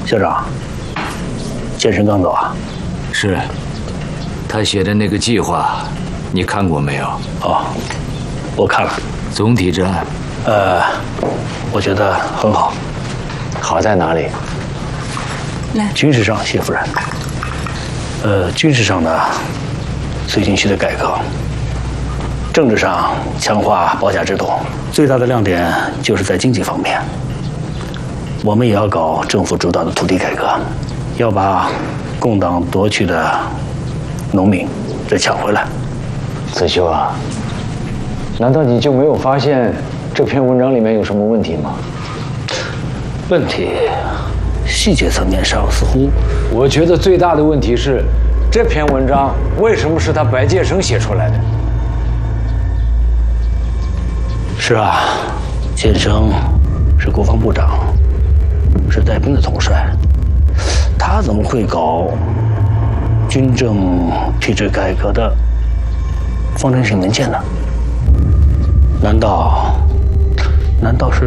校长，健身刚走啊？ 是，他写的那个计划，你看过没有？ 哦，我看了。 总体战， 我觉得很好。 好在哪里？ 来， 军事上，谢夫人。军事上呢，绥靖区的改革；政治上强化保甲制度。最大的亮点就是在经济方面，我们也要搞政府主导的土地改革，要把共党夺去的农民再抢回来。 子修啊，难道你就没有发现这篇文章里面有什么问题吗？ 问题，细节层面上似乎…… 我觉得最大的问题是，这篇文章为什么是他白介生写出来的？ 是啊，建生是国防部长，是带兵的统帅，他怎么会搞军政体制改革的方针性文件呢？难道是？